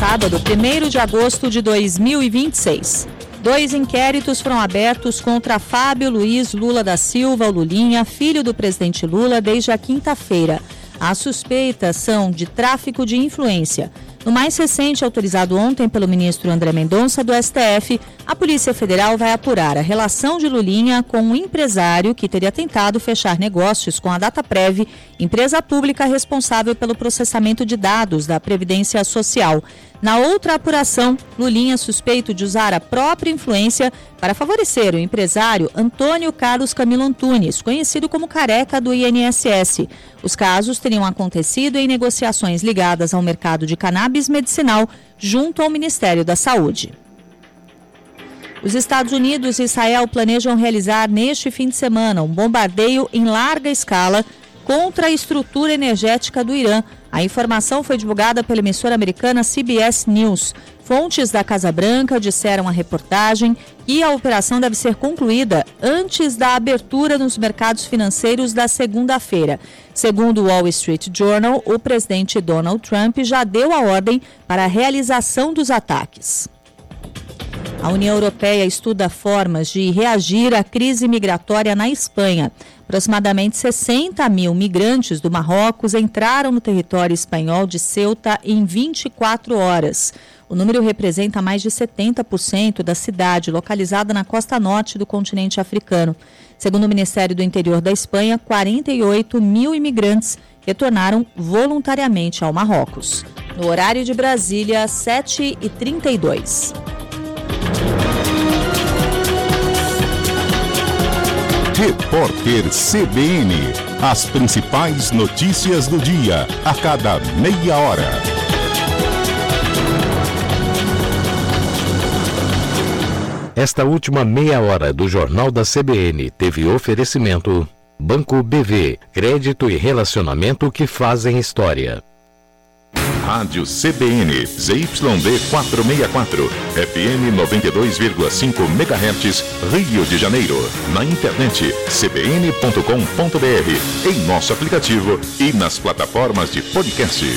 sábado, 1º de agosto de 2026. 2 inquéritos foram abertos contra Fábio Luiz Lula da Silva, o Lulinha, filho do presidente Lula, desde a quinta-feira. As suspeitas são de tráfico de influência. No mais recente, autorizado ontem pelo ministro André Mendonça do STF, a Polícia Federal vai apurar a relação de Lulinha com um empresário que teria tentado fechar negócios com a Dataprev, empresa pública responsável pelo processamento de dados da Previdência Social. Na outra apuração, Lulinha é suspeito de usar a própria influência para favorecer o empresário Antônio Carlos Camilo Antunes, conhecido como Careca do INSS. Os casos teriam acontecido em negociações ligadas ao mercado de cannabis medicinal junto ao Ministério da Saúde. Os Estados Unidos e Israel planejam realizar neste fim de semana um bombardeio em larga escala contra a estrutura energética do Irã. A informação foi divulgada pela emissora americana CBS News. Fontes da Casa Branca disseram à reportagem que a operação deve ser concluída antes da abertura nos mercados financeiros da segunda-feira. Segundo o Wall Street Journal, o presidente Donald Trump já deu a ordem para a realização dos ataques. A União Europeia estuda formas de reagir à crise migratória na Espanha. Aproximadamente 60 mil migrantes do Marrocos entraram no território espanhol de Ceuta em 24 horas. O número representa mais de 70% da cidade, localizada na costa norte do continente africano. Segundo o Ministério do Interior da Espanha, 48 mil imigrantes retornaram voluntariamente ao Marrocos. No horário de Brasília, 7h32. Repórter CBN. As principais notícias do dia, a cada meia hora. Esta última meia hora do Jornal da CBN teve oferecimento Banco BV, crédito e relacionamento que fazem história. Rádio CBN, ZYD 464, FM 92,5 MHz, Rio de Janeiro. Na internet, cbn.com.br, em nosso aplicativo e nas plataformas de podcast.